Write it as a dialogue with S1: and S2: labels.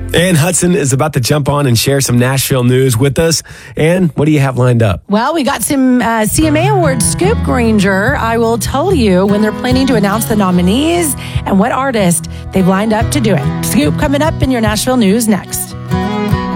S1: Ann Hudson is about to jump on and share some Nashville news with us. Ann, what do you have lined up?
S2: Well, we got some CMA Awards scoop, Granger. I will tell you when they're planning to announce the nominees and what artist they've lined up to do it. Scoop coming up in your Nashville news next.